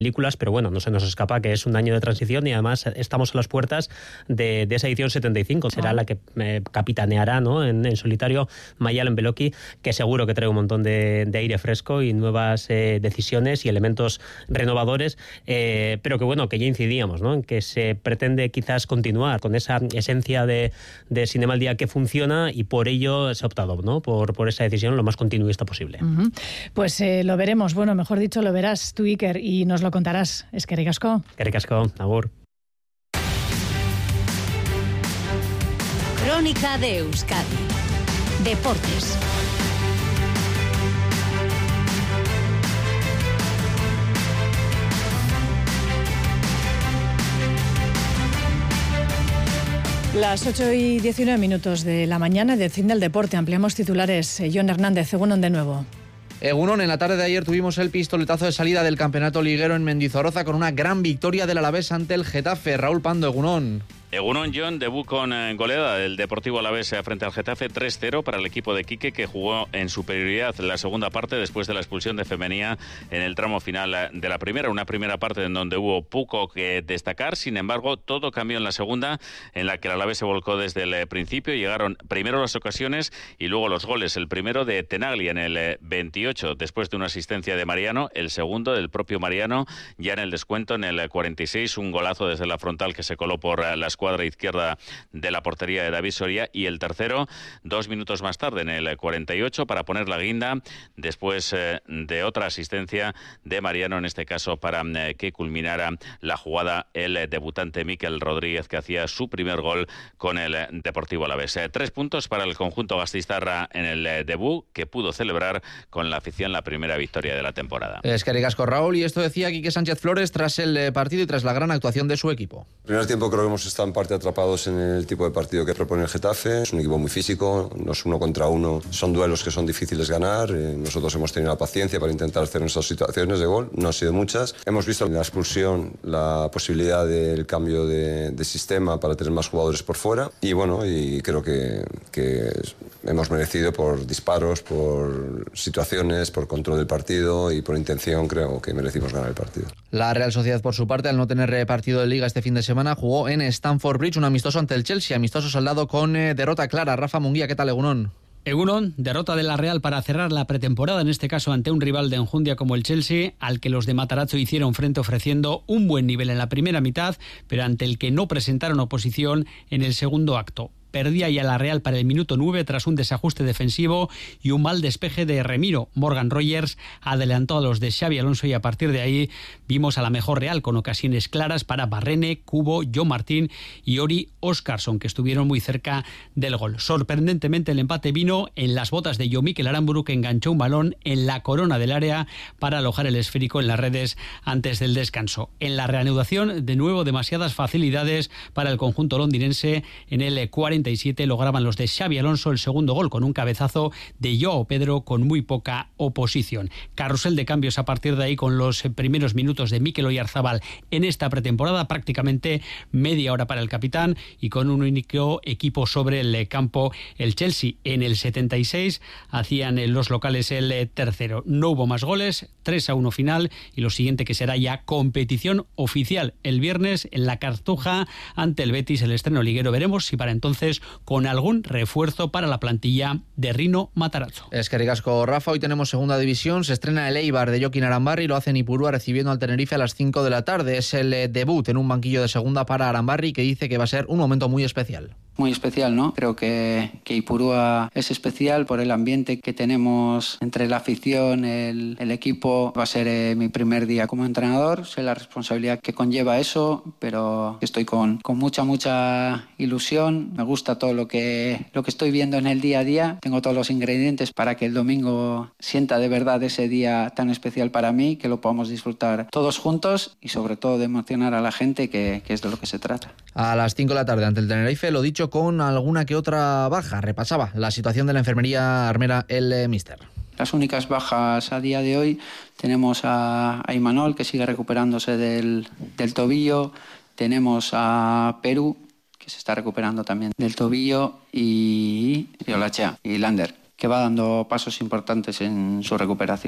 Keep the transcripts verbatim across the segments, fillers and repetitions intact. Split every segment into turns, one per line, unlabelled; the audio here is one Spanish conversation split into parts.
películas, pero bueno, no se nos escapa que es un año de transición y además estamos a las puertas de, de esa edición setenta y cinco. Será la que eh, capitaneará, ¿no?, en, en solitario Mayalen Beloki, que seguro que trae un montón de, de aire fresco y nuevas eh, decisiones y elementos renovadores, eh, pero que bueno, que ya incidíamos, ¿no?, en que se pretende quizás continuar con esa esencia de, de Cinema al Día que funciona, y por ello se ha optado, ¿no?, por, por esa decisión lo más continuista posible.
Uh-huh. Pues eh, lo veremos, bueno, mejor dicho, lo verás tú, Iker, y nos lo contarás. Eskerrik asko.
Eskerrik asko, agur.
Crónica de Euskadi. Deportes.
Las ocho y diecinueve minutos de la mañana del Cine del Deporte. Ampliamos titulares. John Hernández, egunon de nuevo.
Egunon, en la tarde de ayer tuvimos el pistoletazo de salida del campeonato liguero en Mendizorroza con una gran victoria del Alavés ante el Getafe. Raúl Pando, egunon.
Egunon, John, debut con eh, goleada del Deportivo Alavés frente al Getafe, tres cero para el equipo de Quique, que jugó en superioridad en la segunda parte después de la expulsión de Femenía en el tramo final de la primera. Una primera parte en donde hubo poco que destacar, sin embargo, todo cambió en la segunda, en la que el Alavés se volcó desde el principio. Llegaron primero las ocasiones y luego los goles. El primero de Tenaglia en el veintiocho, después de una asistencia de Mariano. El segundo del propio Mariano, ya en el descuento, en el cuarenta y seis, un golazo desde la frontal que se coló por las cuadra izquierda de la portería de David Soria, y el tercero dos minutos más tarde en el cuarenta y ocho para poner la guinda después eh, de otra asistencia de Mariano, en este caso para eh, que culminara la jugada el eh, debutante Mikel Rodríguez, que hacía su primer gol con el eh, Deportivo Alavés. Eh, tres puntos para el conjunto gastistarra en el eh, debut, que pudo celebrar con la afición la primera victoria de la temporada.
Eskerrik asko, Raúl, y esto decía Quique Sánchez Flores tras el eh, partido y tras la gran actuación de su equipo.
Primer tiempo creo que hemos estado en parte atrapados en el tipo de partido que propone el Getafe. Es un equipo muy físico, no es uno contra uno, son duelos que son difíciles ganar. Eh, nosotros hemos tenido la paciencia para intentar hacer nuestras situaciones de gol, no han sido muchas. Hemos visto en la expulsión la posibilidad del cambio de, de sistema para tener más jugadores por fuera, y bueno, y creo que, que hemos merecido, por disparos, por situaciones, por control del partido y por intención, creo que merecimos ganar el partido.
La Real Sociedad, por su parte, al no tener partido de Liga este fin de semana, jugó en Stamford Bridge un amistoso ante el Chelsea, amistoso saldado con eh, derrota clara. Rafa Munguía, ¿qué tal, egunon?
Egunon, derrota de la Real para cerrar la pretemporada, en este caso ante un rival de enjundia como el Chelsea, al que los de Matarazzo hicieron frente ofreciendo un buen nivel en la primera mitad, pero ante el que no presentaron oposición en el segundo acto. Perdía ya la Real para el minuto nueve tras un desajuste defensivo y un mal despeje de Remiro. Morgan Rogers adelantó a los de Xabi Alonso y a partir de ahí vimos a la mejor Real con ocasiones claras para Barrene, Cubo, Joe Martín y Ori Óscarsson, que estuvieron muy cerca del gol. Sorprendentemente el empate vino en las botas de Joe Mikel Aramburu, que enganchó un balón en la corona del área para alojar el esférico en las redes antes del descanso. En la reanudación, de nuevo demasiadas facilidades para el conjunto londinense. En el cuarenta y siete lograban los de Xabi Alonso el segundo gol con un cabezazo de Joao Pedro con muy poca oposición. Carrusel de cambios a partir de ahí con los primeros minutos de Mikel Oyarzábal en esta pretemporada, prácticamente media hora para el capitán y con un único equipo sobre el campo, el Chelsea. En el setenta y seis hacían los locales el tercero. No hubo más goles, tres a uno final, y lo siguiente que será ya competición oficial el viernes en la Cartuja ante el Betis, el estreno liguero. Veremos si para entonces con algún refuerzo para la plantilla de Rino Matarazzo.
Eskerrik asko, Rafa. Hoy tenemos segunda división. Se estrena el Eibar de Jokin Arambarri, lo hace en Ipurúa recibiendo al Tenerife a las cinco de la tarde. Es el eh, debut en un banquillo de segunda para Arambarri, que dice que va a ser un momento muy especial.
Muy especial, ¿no? Creo que, que Ipurúa es especial por el ambiente que tenemos entre la afición, el, el equipo. Va a ser eh, mi primer día como entrenador, sé la responsabilidad que conlleva eso, pero estoy con, con mucha, mucha ilusión. Me gusta todo lo que, lo que estoy viendo en el día a día. Tengo todos los ingredientes para que el domingo sienta de verdad ese día tan especial para mí, que lo podamos disfrutar todos juntos y sobre todo de emocionar a la gente, que, que es de lo que se trata.
A las cinco de la tarde ante el Tenerife, lo dicho, con alguna que otra baja. Repasaba la situación de la enfermería armera el eh, míster.
Las únicas bajas a día de hoy tenemos a, a Imanol, que sigue recuperándose del, del tobillo. Tenemos a Perú, que se está recuperando también del tobillo, y, y Olachea y Lander, que va dando pasos importantes en su recuperación.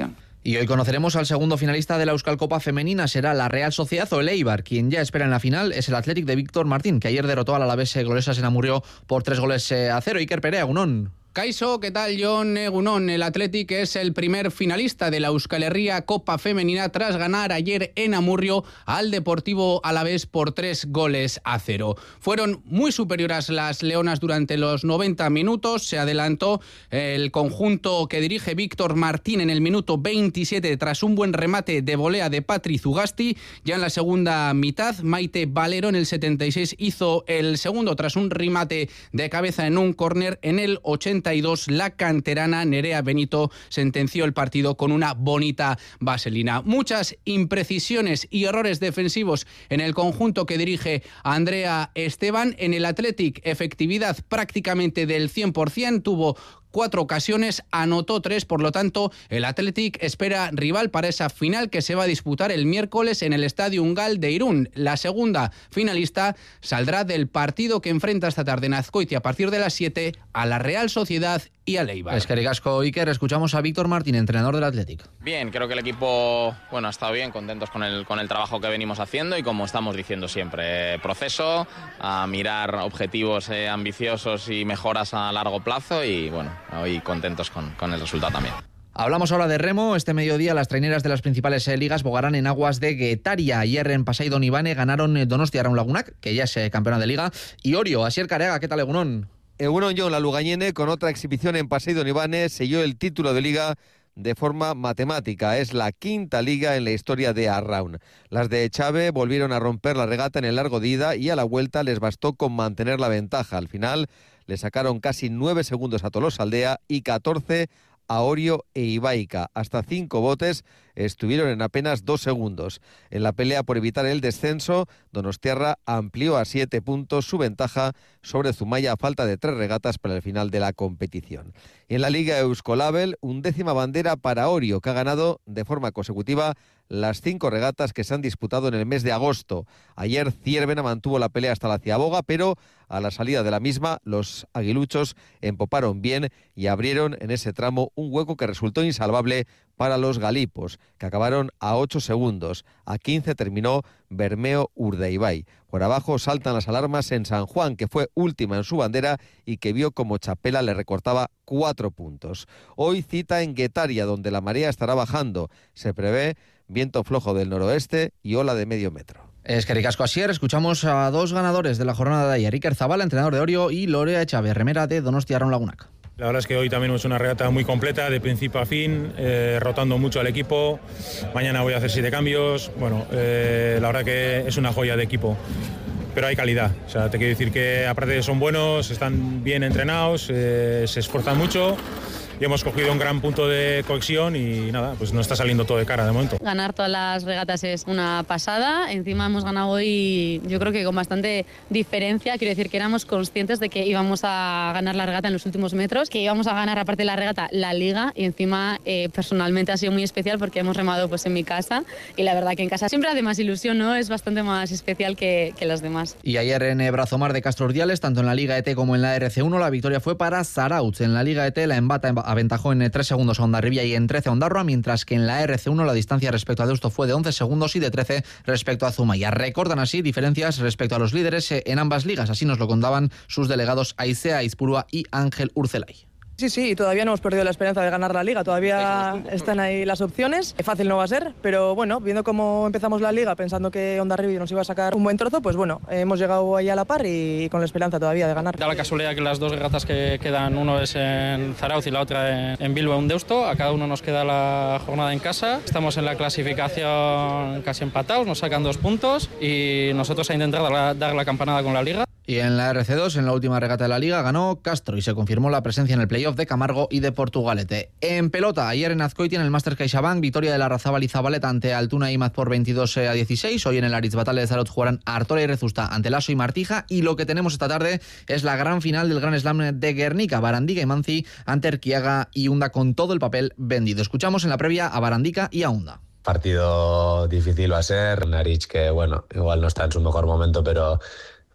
Y hoy conoceremos al segundo finalista de la Euskal Copa femenina. Será la Real Sociedad o el Eibar. Quien ya espera en la final es el Athletic de Víctor Martín, que ayer derrotó al Alavés Gloriosas en Amurrio por tres goles a cero. Iker Perea, Egunon.
Kaixo, ¿qué tal? Jon Egunon. El Athletic es el primer finalista de la Euskal Herria Copa Femenina tras ganar ayer en Amurrio al Deportivo Alavés por tres goles a cero. Fueron muy superiores las leonas durante los noventa minutos. Se adelantó el conjunto que dirige Víctor Martín en el minuto veintisiete tras un buen remate de volea de Patri Zugasti. Ya en la segunda mitad, Maite Valero en el setenta y seis hizo el segundo tras un remate de cabeza en un córner. En el ochenta y dos, la canterana Nerea Benito sentenció el partido con una bonita vaselina. Muchas imprecisiones y errores defensivos en el conjunto que dirige Andrea Esteban. En el Athletic, efectividad prácticamente del cien por ciento, tuvo cuatro ocasiones, anotó tres, por lo tanto el Athletic espera rival para esa final que se va a disputar el miércoles en el Estadio Ungal de Irún. La segunda finalista saldrá del partido que enfrenta esta tarde en Azkoitia a partir de las siete a la Real Sociedad y al Eibar.
Eskerrik asko, Iker. Escuchamos a Víctor Martín, entrenador del Athletic.
Bien, creo que el equipo bueno ha estado bien, contentos con el, con el trabajo que venimos haciendo y como estamos diciendo siempre, eh, proceso, a mirar objetivos eh, ambiciosos y mejoras a largo plazo y bueno, hoy contentos con, con el resultado también.
Hablamos ahora de remo. Este mediodía las traineras de las principales eh, ligas bogarán en aguas de Guetaria. Ayer en Pasai Donibane ganaron eh, Donostia Araun Lagunak, que ya es eh, campeona de liga, y Orio. Asier Careaga, ¿qué tal, Egunon?
Egunon, Jon, la lugañene, con otra exhibición en Pasai Donibane, selló el título de liga de forma matemática. Es la quinta liga en la historia de Arraun. Las de Chave volvieron a romper la regata en el largo de ida y a la vuelta les bastó con mantener la ventaja. Al final le sacaron casi nueve segundos a Tolosaldea y catorce a Orio e Ibaica. Hasta cinco botes estuvieron en apenas dos segundos. En la pelea por evitar el descenso, Donostiarra amplió a siete puntos su ventaja sobre Zumaya a falta de tres regatas para el final de la competición. En la Liga Euskolabel, undécima bandera para Orio, que ha ganado de forma consecutiva las cinco regatas que se han disputado en el mes de agosto. Ayer Ciervena mantuvo la pelea hasta la Ciaboga, pero a la salida de la misma los aguiluchos empoparon bien y abrieron en ese tramo un hueco que resultó insalvable para los galipos, que acabaron a ocho segundos. A quince terminó Bermeo Urdaibai. Por abajo saltan las alarmas en San Juan, que fue última en su bandera y que vio como Chapela le recortaba cuatro puntos. Hoy cita en Guetaria, donde la marea estará bajando. Se prevé viento flojo del noroeste y ola de medio metro.
Eskerrik asko, Asier. Escuchamos a dos ganadores de la jornada de ayer. Iker Zabala, entrenador de Orio, y Lorea Echave, remera de Donostia Araun Lagunak.
La verdad es que hoy también es una regata muy completa, de principio a fin, eh, rotando mucho al equipo. Mañana voy a hacer siete cambios. Bueno, eh, la verdad que es una joya de equipo, pero hay calidad. O sea, te quiero decir que aparte de que son buenos, están bien entrenados, eh, se esfuerzan mucho. Y hemos cogido un gran punto de cohesión y nada, pues no está saliendo todo de cara de momento.
Ganar todas las regatas es una pasada, encima hemos ganado hoy yo creo que con bastante diferencia, quiero decir que éramos conscientes de que íbamos a ganar la regata en los últimos metros, que íbamos a ganar aparte de la regata la liga y encima eh, personalmente ha sido muy especial porque hemos remado pues en mi casa y la verdad que en casa siempre hace más ilusión, ¿no? Es bastante más especial que, que las demás.
Y ayer en Brazomar de Castro Urdiales, tanto en la Liga E T como en la R C uno, la victoria fue para Zarautz. En la Liga E T la embata aventajó en tres segundos a Hondarribia y en trece a Ondarroa, mientras que en la R C uno la distancia respecto a Deusto fue de once segundos y de trece respecto a Zumaya. Recordan así diferencias respecto a los líderes en ambas ligas, así nos lo contaban sus delegados Aizea Aizpurua y Ángel Urcelay.
Sí, sí, todavía no hemos perdido la esperanza de ganar la Liga, todavía están ahí las opciones. Fácil no va a ser, pero bueno, viendo cómo empezamos la Liga, pensando que Hondarribia nos iba a sacar un buen trozo, pues bueno, hemos llegado ahí a la par y con la esperanza todavía de ganar.
Da la casualidad que las dos regatas que quedan, uno es en Zarautz y la otra en Bilbao, en Deusto. A cada uno nos queda la jornada en casa. Estamos en la clasificación casi empatados, nos sacan dos puntos y nosotros a intentar dar la, dar la campanada con la Liga.
Y en la R C dos, en la última regata de la Liga, ganó Castro y se confirmó la presencia en el playoff de Camargo y de Portugalete. En pelota, ayer en Azkoitia, en el Masters CaixaBank, victoria de la Larrazábal y Zabaleta ante Altuna y Imaz por veintidós a dieciséis. Hoy en el Aritz Batale de Zarautz jugarán Artola y Rezusta ante Lasso y Martija. Y lo que tenemos esta tarde es la gran final del Gran Slam de Guernica. Barandica y Manzi ante Erquiaga y Unda con todo el papel vendido. Escuchamos en la previa a Barandica y a Unda.
Partido difícil va a ser. Narich que, bueno, igual no está en su mejor momento, pero...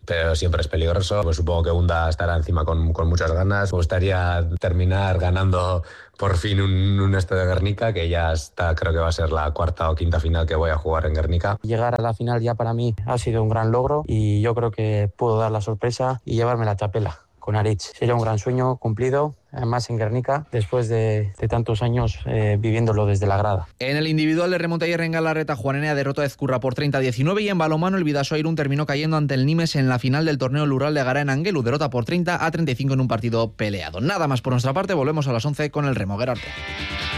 pero siempre es peligroso. Pues supongo que Unda estará encima con, con muchas ganas. Me gustaría terminar ganando por fin un, un Estadio de Guernica, que ya está, creo que va a ser la cuarta o quinta final que voy a jugar en Guernica.
Llegar a la final ya para mí ha sido un gran logro y yo creo que puedo dar la sorpresa y llevarme la chapela con Aritz. Sería un gran sueño cumplido, además en Guernica, después de, de tantos años eh, viviéndolo desde la grada.
En el individual de remonta ayer en Galarreta, Juanenea derrotó a Ezcurra por treinta a diecinueve y en balonmano el Bidasoa Irún terminó cayendo ante el Nimes en la final del torneo Lural de Gara en Anguelu, derrota por treinta a treinta y cinco en un partido peleado. Nada más por nuestra parte, volvemos a las once con el Remo. Gerardo.